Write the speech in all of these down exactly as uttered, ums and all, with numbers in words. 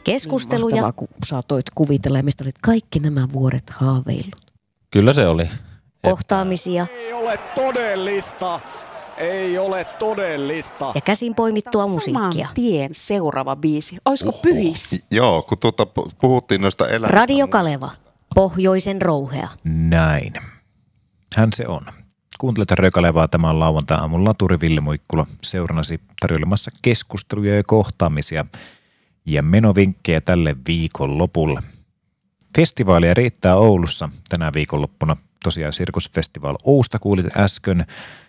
Keskusteluja. Niin mahtavaa, kun saatoit kuvitella, mistä olit kaikki nämä vuodet haaveillut. Kyllä se oli. Kohtaamisia. Ei ole todellista. Ei ole todellista. Ja käsin poimittua musiikkia. Saman tien seuraava biisi. Oisko Pyhis? Joo, kun tuota, puhuttiin noista elämistä. Radio Kaleva. Pohjoisen rouhea. Näin. Hän se on. Kuuntelet Radio Kalevaa, tämä on lauantai-aamun laturi Ville Muikkula seurannasi tarjoilemassa keskusteluja ja kohtaamisia ja menovinkkejä tälle viikonlopulle. Festivaalia riittää Oulussa tänä viikonloppuna. Tosiaan Sirkusfestival Ousta kuulit äsken.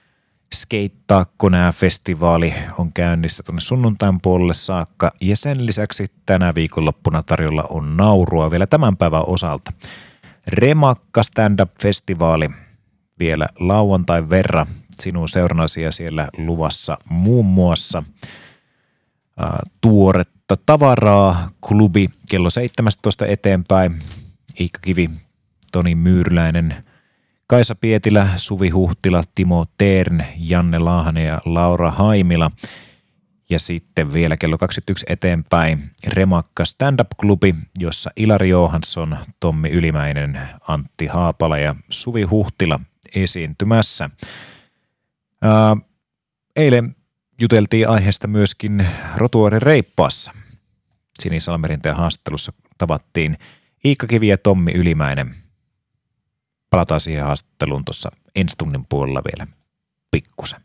Skeittaakkonää-festivaali on käynnissä tuonne sunnuntain puolelle saakka ja sen lisäksi tänä viikonloppuna tarjolla on naurua vielä tämän päivän osalta. Remakka stand-up-festivaali vielä lauantain verran sinun seurannasi ja siellä luvassa muun muassa ää, tuoretta tavaraa, klubi kello seitsemäntoista eteenpäin, Iikka Kivi, Toni Myyrläinen, Kaisa Pietilä, Suvi Huhtila, Timo Tern, Janne Laahanen ja Laura Haimila. Ja sitten vielä kello kaksikymmentäyksi eteenpäin Remakka stand-up-klubi, jossa Ilari Johansson, Tommi Ylimäinen, Antti Haapala ja Suvi Huhtila esiintymässä. Ää, eilen juteltiin aiheesta myöskin Rotuaaren reippaassa. Sinisalmerinteen haastattelussa tavattiin Iikka Kivi ja Tommi Ylimäinen. Palataan siihen haastatteluun tuossa ensi tunnin puolella vielä pikkusen.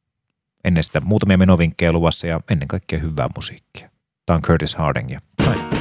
Ennen sitä muutamia menovinkkejä luvassa ja ennen kaikkea hyvää musiikkia. Tämä on Curtis Harding ja Tiny.